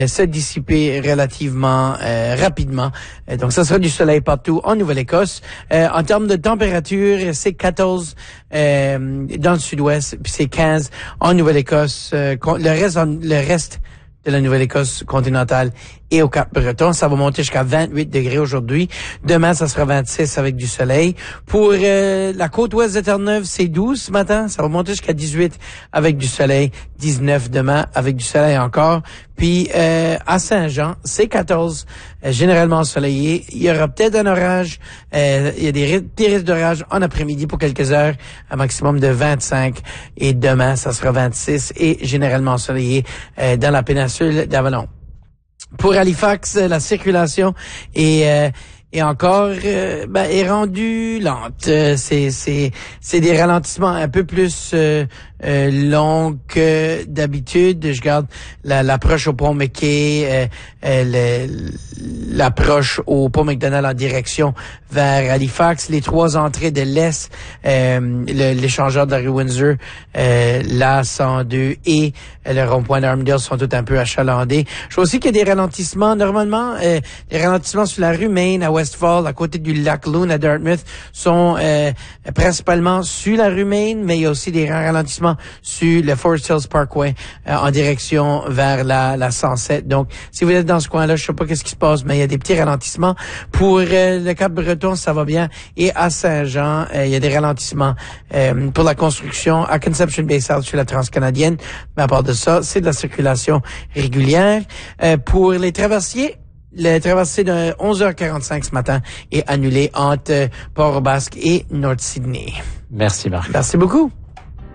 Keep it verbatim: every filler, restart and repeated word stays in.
se dissiper relativement euh, rapidement. Euh, donc, ça sera du soleil partout en Nouvelle-Écosse. Euh, en termes de température, c'est quatorze euh, dans le sud-ouest, puis c'est quinze en Nouvelle-Écosse. Euh, le reste, le reste de la Nouvelle-Écosse continentale et au Cap-Breton. Ça va monter jusqu'à vingt-huit degrés aujourd'hui. Demain, ça sera vingt-six avec du soleil. Pour euh, la côte ouest de Terre-Neuve, c'est douze ce matin. Ça va monter jusqu'à dix-huit avec du soleil. dix-neuf demain avec du soleil encore. Puis euh, à Saint-Jean, c'est quatorze, euh, généralement ensoleillé. Il y aura peut-être un orage. Euh, il y a des, des risques d'orage en après-midi pour quelques heures, un maximum de vingt-cinq. Et demain, ça sera vingt-six et généralement ensoleillé euh, dans la péninsule d'Avalon. Pour Halifax, la circulation est euh, et encore euh, ben, est rendue lente. Euh, c'est c'est c'est des ralentissements un peu plus euh, euh, longs que d'habitude. Je garde la, l'approche au pont McKay, euh, euh, le, l'approche au pont McDonald en direction vers Halifax, les trois entrées de l'est, euh, le, l'échangeur de la rue Windsor, euh, la cent deux et le rond-point d'Armidale sont tout un peu achalandés. Je vois aussi qu'il y a des ralentissements. Normalement, euh, les ralentissements sur la rue Main à Westfall, à côté du lac Loon à Dartmouth, sont euh, principalement sur la rue Main, mais il y a aussi des ralentissements sur le Forest Hills Parkway euh, en direction vers la, la cent sept. Donc, si vous êtes dans ce coin-là, je sais pas qu'est-ce qui se passe, mais il y a des petits ralentissements. Pour euh, le Cap-Breton, ça va bien. Et à Saint-Jean, euh, il y a des ralentissements euh, pour la construction à Conception Bay South sur la Transcanadienne. Mais à part de ça, c'est de la circulation régulière. Euh, pour les traversiers, le traversée de onze heures quarante-cinq ce matin est annulé entre Port-au-Basque et North Sydney. Merci Marc. Merci beaucoup.